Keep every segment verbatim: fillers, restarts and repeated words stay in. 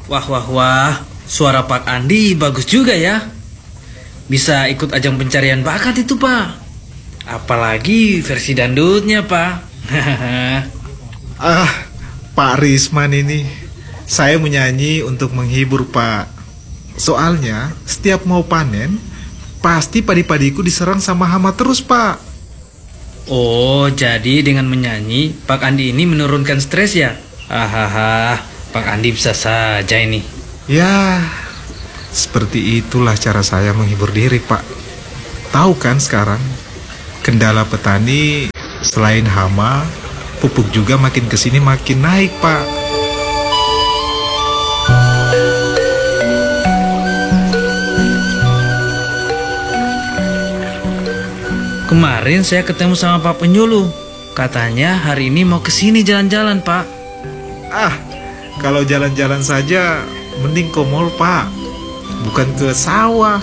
Wah, wah, wah. Suara Pak Andi bagus juga ya. Bisa ikut ajang pencarian bakat itu, Pak. Apalagi versi dangdutnya, Pak. Ah, Pak Risman ini. Saya menyanyi untuk menghibur, Pak. Soalnya, setiap mau panen, pasti padi-padiku diserang sama hama terus, Pak. Oh, jadi dengan menyanyi, Pak Andi ini menurunkan stres ya? Hahaha, Pak Andi bisa saja ini. Ya, seperti itulah cara saya menghibur diri, Pak. Tahu kan sekarang, kendala petani selain hama, pupuk juga makin kesini makin naik, Pak. Kemarin saya ketemu sama Pak Penyuluh. Katanya hari ini mau kesini jalan-jalan, Pak. Ah, kalau jalan-jalan saja, mending ke mall, Pak. Bukan ke sawah.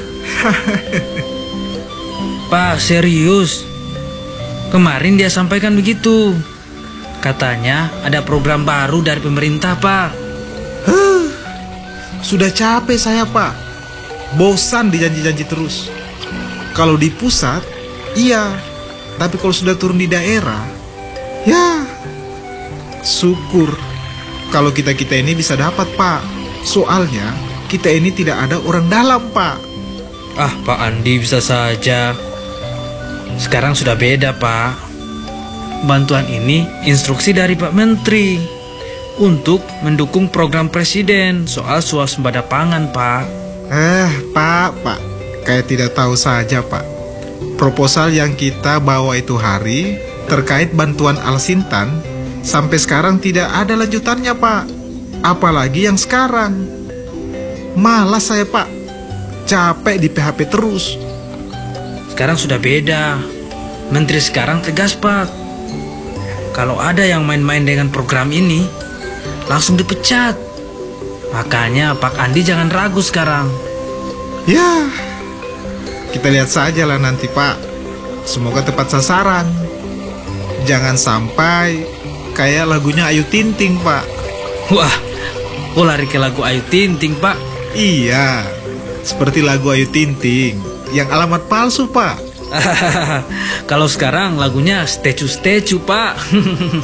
Pak, serius. Kemarin dia sampaikan begitu. Katanya ada program baru dari pemerintah, Pak. Huh, sudah capek saya, Pak. Bosan dijanji-janji terus. Kalau di pusat, iya. Tapi kalau sudah turun di daerah, ya, syukur kalau kita-kita ini bisa dapat, Pak. Soalnya kita ini tidak ada orang dalam, Pak. Ah, Pak Andi bisa saja. Sekarang sudah beda, Pak. Bantuan ini instruksi dari Pak Menteri untuk mendukung program Presiden soal swasembada pangan, Pak. Eh, Pak, Pak, kayak tidak tahu saja, Pak. Proposal yang kita bawa itu hari terkait bantuan Al-Sintan sampai sekarang tidak ada lanjutannya, Pak. Apalagi yang sekarang. Malas saya, Pak. Capek di P H P terus. Sekarang sudah beda. Menteri sekarang tegas, Pak. Kalau ada yang main-main dengan program ini, langsung dipecat. Makanya Pak Andi jangan ragu sekarang. Ya, kita lihat saja lah nanti, Pak. Semoga tepat sasaran. Jangan sampai kayak lagunya Ayu Ting Ting, Pak. Wah, kok lari ke lagu Ayu Ting Ting, Pak? Iya, seperti lagu Ayu Ting Ting yang alamat palsu, Pak. Kalau sekarang lagunya Statue Statue, Pak.